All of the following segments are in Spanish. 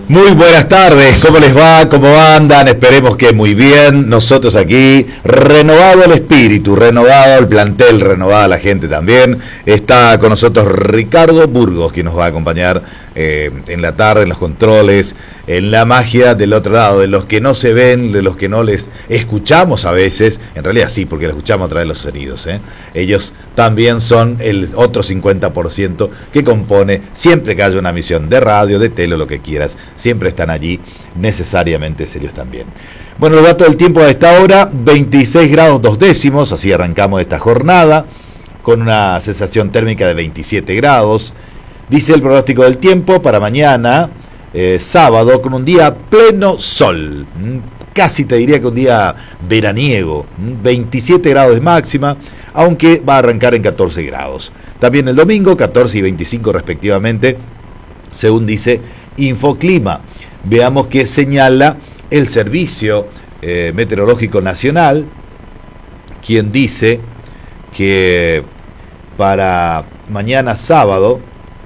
Muy buenas tardes, ¿cómo les va? ¿Cómo andan? Esperemos que muy bien. Nosotros aquí, renovado el espíritu, renovado el plantel, renovada la gente también. Está con nosotros Ricardo Burgos, que nos va a acompañar en la tarde, en los controles, en la magia del otro lado, de los que no se ven, de los que no les escuchamos a veces. En realidad sí, porque les escuchamos a través de los sonidos, ¿eh? Ellos también son el otro 50% que compone, siempre que haya una emisión de radio, de tele, lo que quieras, siempre están allí, necesariamente serios también. Bueno, los datos del tiempo a esta hora, 26 grados 2 décimos, así arrancamos esta jornada, con una sensación térmica de 27 grados. Dice el pronóstico del tiempo para mañana, sábado, con un día pleno sol, casi te diría que un día veraniego, 27 grados de máxima, aunque va a arrancar en 14 grados. También el domingo, 14 y 25 respectivamente, según dice Infoclima. Veamos qué señala el Servicio Meteorológico Nacional, quien dice que para mañana sábado,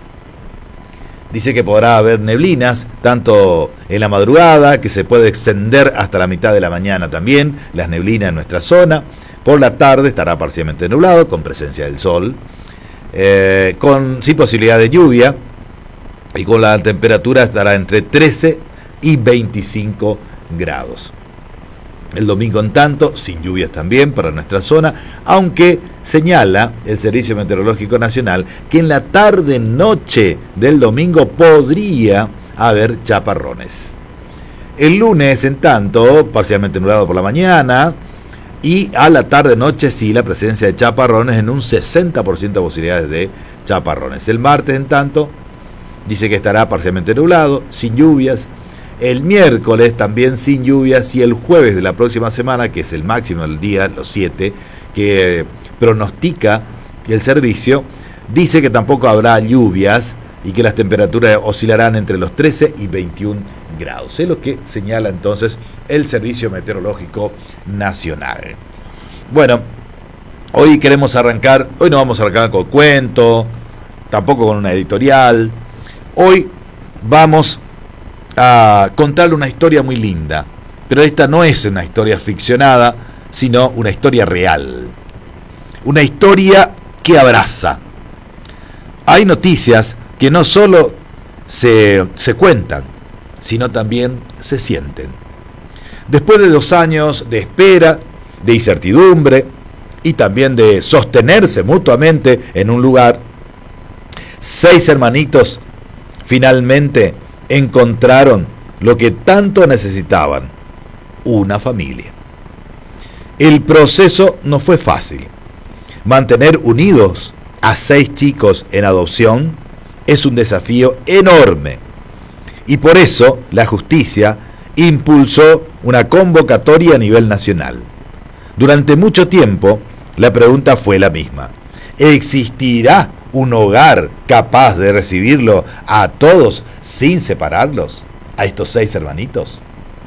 dice que podrá haber neblinas, tanto en la madrugada, que se puede extender hasta la mitad de la mañana también, las neblinas en nuestra zona. Por la tarde estará parcialmente nublado, con presencia del sol, sin posibilidad de lluvia, y con la temperatura estará entre 13 y 25 grados. El domingo, en tanto, sin lluvias también para nuestra zona, aunque señala el Servicio Meteorológico Nacional que en la tarde-noche del domingo podría haber chaparrones. El lunes, en tanto, parcialmente nublado por la mañana, y a la tarde-noche sí la presencia de chaparrones en un 60% de posibilidades de chaparrones. El martes, en tanto, dice que estará parcialmente nublado, sin lluvias. El miércoles también sin lluvias, y el jueves de la próxima semana, que es el máximo del día, los 7, que pronostica el servicio, dice que tampoco habrá lluvias y que las temperaturas oscilarán entre los 13 y 21 grados. Es lo que señala entonces el Servicio Meteorológico Nacional. Bueno, hoy queremos arrancar, hoy no vamos a arrancar con cuento, tampoco con una editorial. Hoy vamos a contarle una historia muy linda, pero esta no es una historia ficcionada, sino una historia real, una historia que abraza. Hay noticias que no solo se cuentan, sino también se sienten. Después de 2 años de espera, de incertidumbre y también de sostenerse mutuamente en un lugar, 6 hermanitos finalmente encontraron lo que tanto necesitaban: una familia. El proceso no fue fácil. Mantener unidos a 6 chicos en adopción es un desafío enorme, y por eso la justicia impulsó una convocatoria a nivel nacional. Durante mucho tiempo la pregunta fue la misma: ¿existirá un hogar capaz de recibirlo a todos sin separarlos, a estos 6 hermanitos?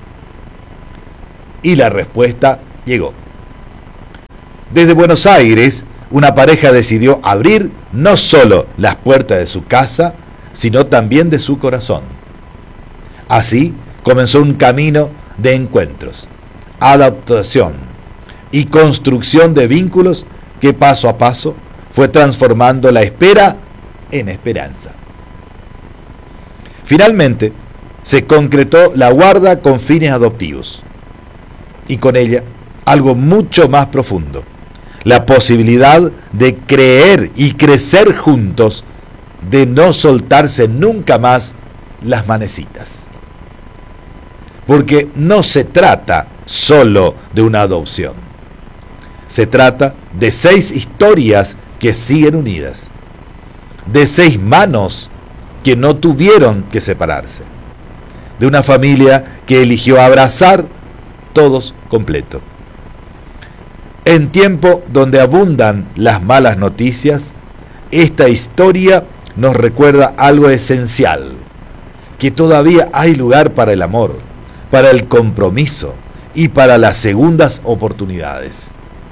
Y la respuesta llegó. Desde Buenos Aires, una pareja decidió abrir no solo las puertas de su casa, sino también de su corazón. Así comenzó un camino de encuentros, adaptación y construcción de vínculos que paso a paso fue transformando la espera en esperanza. Finalmente, se concretó la guarda con fines adoptivos, y con ella algo mucho más profundo: la posibilidad de creer y crecer juntos, de no soltarse nunca más las manecitas. Porque no se trata solo de una adopción, se trata de 6 historias que siguen unidas, de 6 manos que no tuvieron que separarse, de una familia que eligió abrazar todos completo. En tiempo donde abundan las malas noticias, esta historia nos recuerda algo esencial: que todavía hay lugar para el amor, para el compromiso y para las segundas oportunidades.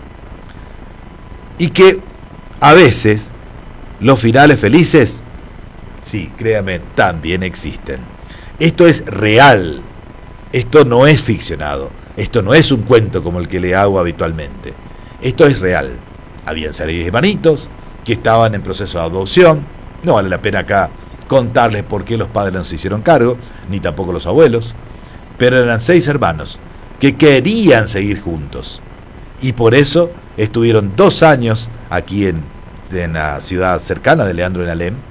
Y que a veces los finales felices, sí, créame, también existen. Esto es real, esto no es ficcionado, esto no es un cuento como el que le hago habitualmente, esto es real. Habían 6 hermanitos que estaban en proceso de adopción, no vale la pena acá contarles por qué los padres no se hicieron cargo, ni tampoco los abuelos, pero eran 6 hermanos que querían seguir juntos, y por eso estuvieron 2 años aquí en la ciudad cercana de Leandro en Alem,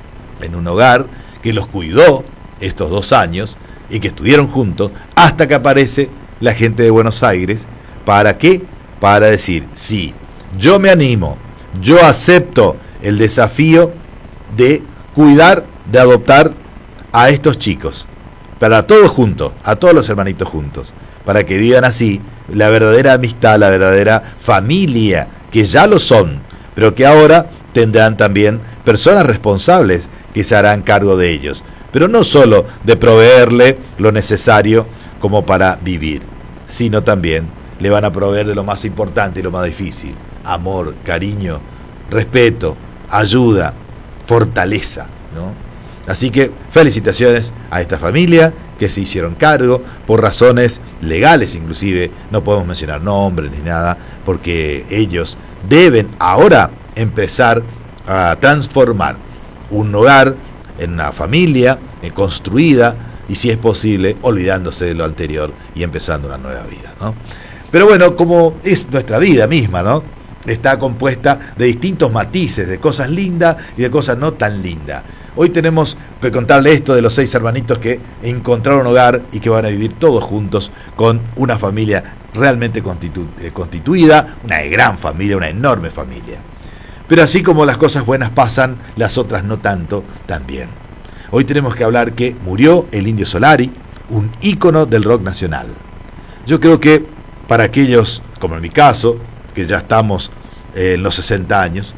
en un hogar que los cuidó estos 2 años y que estuvieron juntos hasta que aparece la gente de Buenos Aires. ¿Para qué? Para decir, sí, yo me animo, yo acepto el desafío de cuidar, de adoptar a estos chicos, para todos juntos, a todos los hermanitos juntos, para que vivan así la verdadera amistad, la verdadera familia, que ya lo son, pero que ahora tendrán también personas responsables que se harán cargo de ellos, pero no solo de proveerle lo necesario como para vivir, sino también le van a proveer de lo más importante y lo más difícil: amor, cariño, respeto, ayuda, fortaleza, ¿no? Así que felicitaciones a esta familia que se hicieron cargo por razones legales, inclusive no podemos mencionar nombres ni nada, porque ellos deben ahora empezar a transformar un hogar en una familia construida, y si es posible olvidándose de lo anterior y empezando una nueva vida, ¿no? Pero bueno, como es nuestra vida misma, ¿no?, está compuesta de distintos matices, de cosas lindas y de cosas no tan lindas. Hoy tenemos que contarle esto de los 6 hermanitos que encontraron hogar y que van a vivir todos juntos con una familia realmente constituida, una gran familia, una enorme familia. Pero así como las cosas buenas pasan, las otras no tanto también. Hoy tenemos que hablar que murió el Indio Solari, un ícono del rock nacional. Yo creo que para aquellos, como en mi caso, que ya estamos en los 60 años,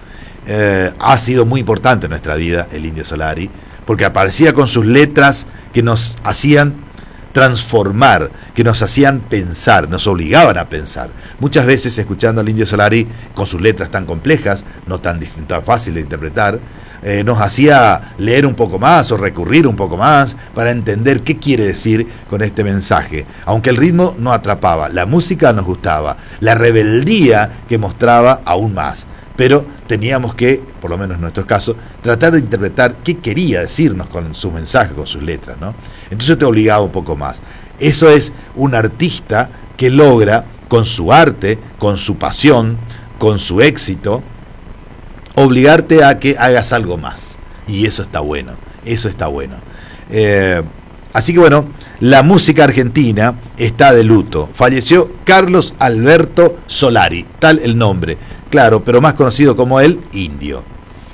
ha sido muy importante en nuestra vida el Indio Solari, porque aparecía con sus letras que nos hacían transformar, que nos hacían pensar, nos obligaban a pensar. Muchas veces escuchando al Indio Solari con sus letras tan complejas, no tan fácil de interpretar, nos hacía leer un poco más o recurrir un poco más para entender qué quiere decir con este mensaje. Aunque el ritmo no atrapaba, la música nos gustaba, la rebeldía que mostraba aún más. Pero teníamos que, por lo menos en nuestro caso, tratar de interpretar qué quería decirnos con sus mensajes, con sus letras, ¿no? Entonces te obligaba un poco más. Eso es un artista que logra, con su arte, con su pasión, con su éxito, obligarte a que hagas algo más. Y eso está bueno, eso está bueno. Así que bueno, la música argentina está de luto. Falleció Carlos Alberto Solari, tal el nombre, claro, pero más conocido como el Indio.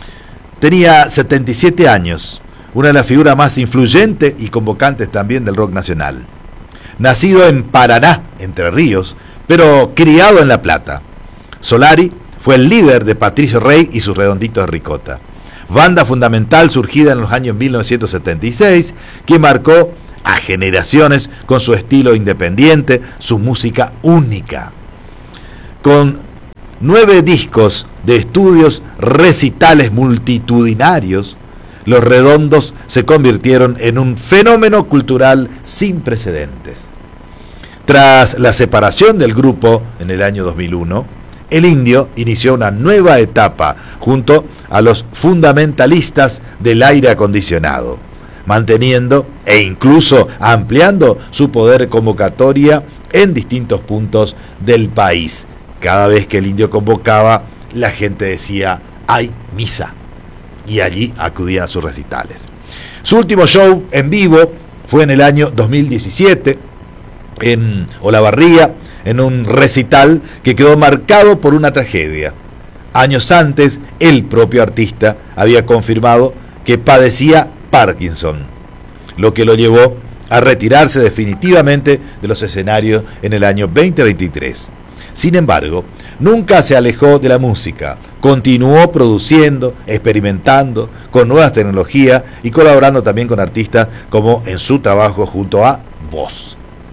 Tenía 77 años, una de las figuras más influyentes y convocantes también del rock nacional. Nacido en Paraná, Entre Ríos, pero criado en La Plata. Solari fue el líder de Patricio Rey y sus Redonditos de Ricota, banda fundamental surgida en los años 1976, que marcó a generaciones con su estilo independiente, su música única. Con 9 discos de estudios, recitales multitudinarios, los Redondos se convirtieron en un fenómeno cultural sin precedentes. Tras la separación del grupo en el año 2001, el Indio inició una nueva etapa junto a los fundamentalistas del aire acondicionado, manteniendo e incluso ampliando su poder convocatoria en distintos puntos del país. Cada vez que el Indio convocaba, la gente decía, hay misa, y allí acudían a sus recitales. Su último show en vivo fue en el año 2017 en Olavarría, en un recital que quedó marcado por una tragedia. Años antes, el propio artista había confirmado que padecía Parkinson, lo que lo llevó a retirarse definitivamente de los escenarios en el año 2023. Sin embargo, nunca se alejó de la música, continuó produciendo, experimentando con nuevas tecnologías y colaborando también con artistas como en su trabajo junto a Voz.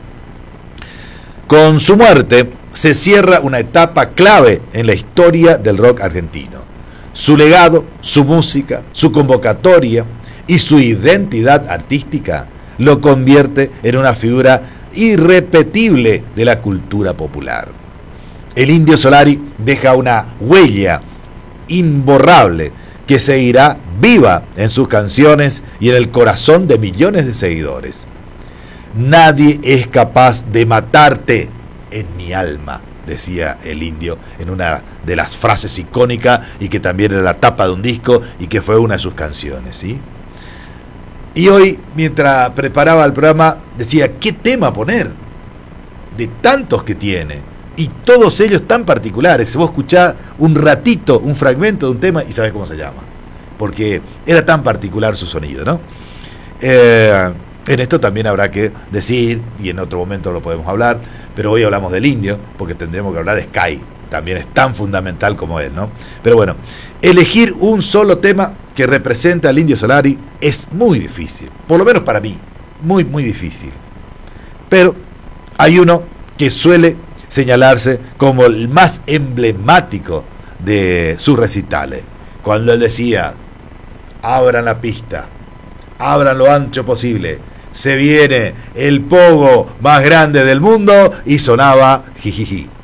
Con su muerte se cierra una etapa clave en la historia del rock argentino. Su legado, su música, su convocatoria y su identidad artística lo convierte en una figura irrepetible de la cultura popular. El Indio Solari deja una huella imborrable que seguirá viva en sus canciones y en el corazón de millones de seguidores. Nadie es capaz de matarte en mi alma, decía el Indio en una de las frases icónicas y que también era la tapa de un disco y que fue una de sus canciones, ¿sí? Y hoy, mientras preparaba el programa, decía, ¿qué tema poner? De tantos que tiene, y todos ellos tan particulares. Vos escuchás un ratito, un fragmento de un tema y sabés cómo se llama, porque era tan particular su sonido, ¿no? En esto también habrá que decir, y en otro momento lo podemos hablar, pero hoy hablamos del Indio, porque tendremos que hablar de Sky, también es tan fundamental como él, ¿no? Pero bueno, elegir un solo tema que representa al Indio Solari es muy difícil, por lo menos para mí, muy, muy difícil. Pero hay uno que suele señalarse como el más emblemático de sus recitales, cuando él decía, abran la pista, abran lo ancho posible, se viene el pogo más grande del mundo, y sonaba jijiji.